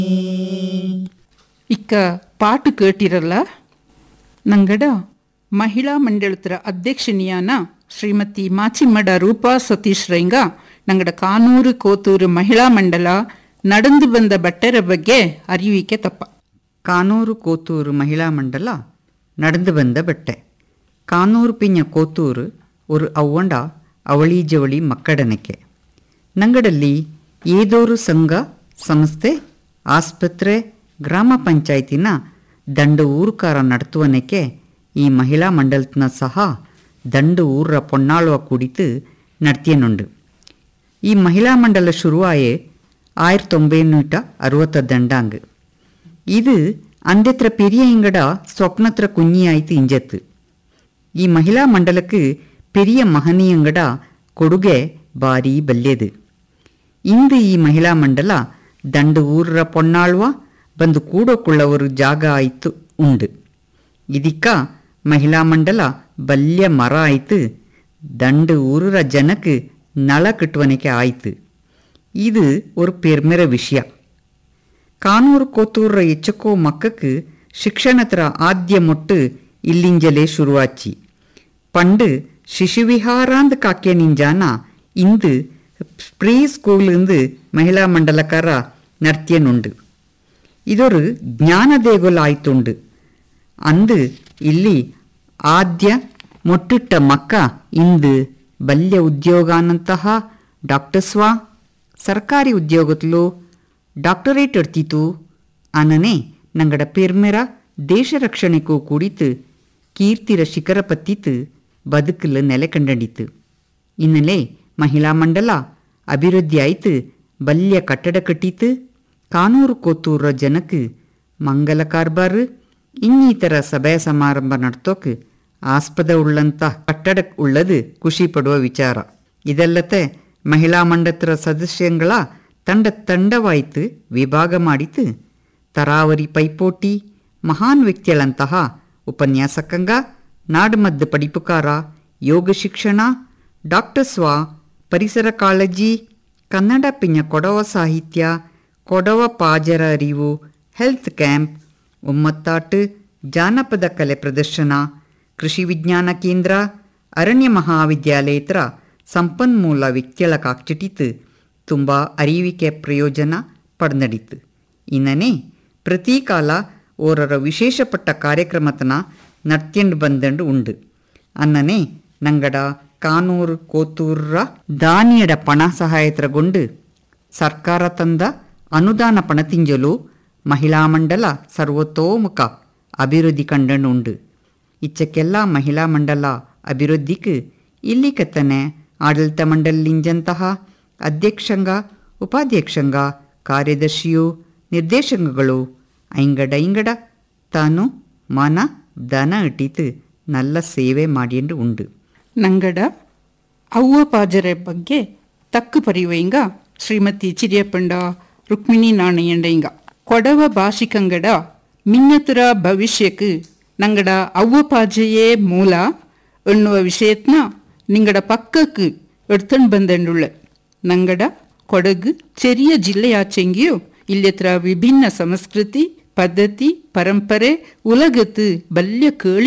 ಇಕ್ಕ ಪಾಟು ಕೇಟಿರಲ್ಲ ನಂಗಡ ಮಹಿಳಾ ಮಂಡಳತರ ಅಧ್ಯಕ್ಷನಿಯಾನ ಶ್ರೀಮತಿ ಮಾಚಿಮಡ ರೂಪಾ ಸತೀಶ್ ರೈಂಗ ನಂಗಡ ಕಾನೂರು ಕೋತೂರು ಮಹಿಳಾ ಮಂಡಲ ನಡೆದು ಬಂದ ಬಟ್ಟೆರ ಬಗ್ಗೆ ಅರಿವಿಕೆ ತಪ್ಪ. ಕಾನೂರು ಕೋತೂರು ಮಹಿಳಾ ಮಂಡಲ ನಡೆದು ಬಂದ ಬಟ್ಟೆ. ಕಾನೂರು ಪಿಂಜ ಕೋತೂರು ஒரு ಅವ್ವಂಡ ಅವಳಿ ಜವಳಿ ಮಕ್ಕಡನಕ್ಕೆ ನಂಗಡಲ್ಲಿ ಏದೋರು ಸಂಘ ಸಂಸ್ಥೆ ಆಸ್ಪತ್ರೆ ಗ್ರಾಮ ಪಂಚಾಯತಿನ ದಂಡು ಊರುಕಾರ ನಡ್ತುವನಕ್ಕೆ ಈ ಮಹಿಳಾ ಮಂಡಲತ್ನ ಸಹ ದಂಡು ಊರ ಪೊನ್ನಾಳುವ ಕುಡಿತು ನಡ್ತಿಯನುಂಡು. ಈ ಮಹಿಳಾ ಮಂಡಲ ಶುರುವಾಯೇ 1962 இது ಅಂದೆತ್ರ பெரிய ಇಂಗಡ ಸ್ವಪ್ನತ್ರ ಕುഞ്ഞിಯಾಯ್ತು ಇಂಜತ್ತು. ಈ ಮಹಿಳಾ ಮಂಡಲಕ್ಕೆ பெரிய ಮಹನೀಯಂಗಡ ಕೊಡುಗೆ ಬಾರಿ ಬಲ್ಯದು. ಇಂದು ಈ ಮಹಿಳಾ ಮಂಡಲ ದಂಡು ಊರ ಪೊನ್ನಾಳುವ ಬಂದು ಕೂಡೋಕೊಳ್ಳವರು ಜಾಗ ಆಯ್ತು ಉಂಡು. ಇದಕ್ಕ ಮಹಿಳಾ ಮಂಡಲ ಬಲ್ಯ ಮರ ಆಯ್ತು ದಂಡು ಊರ ಜನಕ್ಕೆ ನಳ ಕಟ್ಟುವನಿಕೆ ಆಯ್ತು. ಇದು ஒரு பெருமைற ವಿಷಯ. ಕಾನೂರು ಕೋತೂರ ಎಚ್ಚಕೋ ಮಕ್ಕಕ್ಕೆ ಶಿಕ್ಷಣತ್ರ ಆದ್ಯ ಮೊಟ್ಟು ಇಲ್ಲಿಂಜಲೇ ಶುರುವಾಚಿ. ಪಂಡು ಶಿಶುವಿಹಾರಾಂದ್ ಕಾಕೆ ನಿಂಜಾನ ಇಂದು ಪ್ರೀ ಸ್ಕೂಲಿಂದು ಮಹಿಳಾ ಮಂಡಲಕಾರ ನರ್ತಿಯನುಂಡು. ಇದೊರು ಜ್ಞಾನ ದೇಗುಲ ಆಯ್ತುಂಡು. ಅಂದು ಇಲ್ಲಿ ಆದ್ಯ ಮೊಟ್ಟಿಟ್ಟ ಮಕ್ಕ ಇಂದು ಬಲ್ಯ ಉದ್ಯೋಗಾನಂತಹ ಡಾಕ್ಟರ್ಸ್ವಾ ಸರ್ಕಾರಿ ಉದ್ಯೋಗತ್ಲು ಡಾಕ್ಟರೇಟ್ ಎಡ್ತಿತು ಅನ್ನನೆ ನಂಗಡ ಪೆರ್ಮೆರ ದೇಶ ರಕ್ಷಣೆಗೂ ಕೂಡಿತು ಕೀರ್ತಿರ ಶಿಖರ ಪತ್ತಿತು ಬದುಕಲು ನೆಲೆ ಕಂಡಂಡಿತು. ಇನ್ನಲೇ ಮಹಿಳಾ ಮಂಡಲ ಅಭಿವೃದ್ಧಿ ಆಯ್ತು ಬಲ್ಯ ಕಟ್ಟಡ ಕಟ್ಟಿತು. ಕಾನೂರು ಕೋತೂರ ಜನಕ್ಕೆ ಮಂಗಲ ಕಾರ್ಬಾರು ಇನ್ನಿತರ ಸಭೆ ಸಮಾರಂಭ ನಡ್ತೋಕೆ ಆಸ್ಪದ ಉಳ್ಳಂಥ ಕಟ್ಟಡ ಉಳ್ಳದು ಖುಷಿ ಪಡುವ ವಿಚಾರ. ಇದಲ್ಲದೆ ಮಹಿಳಾ ಮಂಡಲದ ಸದಸ್ಯಗಳ ತಂಡವಾಯ್ತು ವಿಭಾಗ ಮಾಡಿತು. ತರಾವರಿ ಪೈಪೋಟಿ ಮಹಾನ್ ವ್ಯಕ್ತಿಗಳಂತಹ ಉಪನ್ಯಾಸಕಂಗ ನಾಡುಮದ್ದು ಪಡಿಪುಕಾರ ಯೋಗ ಶಿಕ್ಷಣ ಡಾಕ್ಟರ್ಸ್ವಾ ಪರಿಸರ ಕಾಳಜಿ ಕನ್ನಡ ಪಿಂಜ ಕೊಡವ ಸಾಹಿತ್ಯ ಕೊಡವ ಪಾಜರ ಅರಿವು ಹೆಲ್ತ್ ಕ್ಯಾಂಪ್ ಒಮ್ಮತ್ತಾಟು ಜಾನಪದ ಕಲೆ ಪ್ರದರ್ಶನ ಕೃಷಿ ವಿಜ್ಞಾನ ಕೇಂದ್ರ ಅರಣ್ಯ ಮಹಾವಿದ್ಯಾಲಯತ್ರ ಸಂಪನ್ಮೂಲ ವ್ಯಕ್ತಿಗಳ ಕಾಕ್ಚಿಟಿತು ತುಂಬ ಅರಿವಿಕೆ ಪ್ರಯೋಜನ ಪಡೆದಡಿತು. ಇನ್ನನೇ ಪ್ರತಿ ಕಾಲ ಓರರ ವಿಶೇಷಪಟ್ಟ ಕಾರ್ಯಕ್ರಮತನ ನಡ್ತಿಯಂಡು ಬಂದಂಡು ಉಂಡು. ಅನ್ನನೆ ನಂಗಡ ಕಾನೂರು ಕೋತೂರ ದಾನಿಯಡ ಪಣ ಸಹಾಯತ್ರಗೊಂಡು ಸರ್ಕಾರ ತಂದ ಅನುದಾನ ಪಣ ತಿಂಜಲು ಮಹಿಳಾ ಮಂಡಲ ಸರ್ವತೋಮುಖ ಅಭಿವೃದ್ಧಿ ಕಂಡಂಡು ಉಂಡು. ಇಚ್ಚಕ್ಕೆಲ್ಲ ಮಹಿಳಾ ಮಂಡಲ ಅಭಿವೃದ್ಧಿಗೆ ಇಲ್ಲಿ ಕತ್ತನೆ ಆಡಳಿತ ಮಂಡಲಿಂಜಂತಹ ಅಧ್ಯಕ್ಷಂಗ ಉಪಾಧ್ಯಕ್ಷಂಗ ಕಾರ್ಯದರ್ಶಿಯು ನಿರ್ದೇಶಕಗಳು ಐಂಗಡ ತಾನು ಮನ ದನ ಇಟ್ಟಿತು ನಲ್ಲ ಸೇವೆ ಮಾಡಿಯಂಡು ಉಂಡು. ನಂಗಡ ಅವ್ವ ಪಾಜರೆ ಬಗ್ಗೆ ತಕ್ಕು ಪರಿವೈಂಗ ಶ್ರೀಮತಿ ಚಿರಿಯಪ್ಪಂಡ ರುಕ್ಮಿಣಿ ನಾಣಯ್ಯಂಡ ಕೊಡವ ಭಾಷಿಕಂಗಡ ಮಿನ್ನತರ ಭವಿಷ್ಯಕ್ಕೆ ನಂಗಡ ಅವ್ವ ಪಾಜೆಯೇ ಮೂಲ ಎನ್ನುವ ವಿಷಯತ್ನ ನಿಂಗಡ ಪಕ್ಕಕ್ಕೆ ಎಡ್ತಂಡು ಬಂದಂಡುಳ್ಳ. ನಂಗಡ ಕೊಡಗು ಚೆರಿಯ ಜಿಲ್ಲೆಯಾಚೆಂಗಿಯೂ ಇಲ್ಲತ್ರ ವಿಭಿನ್ನ ಸಂಸ್ಕೃತಿ ಪದ್ಧತಿ ಪರಂಪರೆ ಉಲಗತ್ತು ಬಲ್ಯ ಕೇಳಿ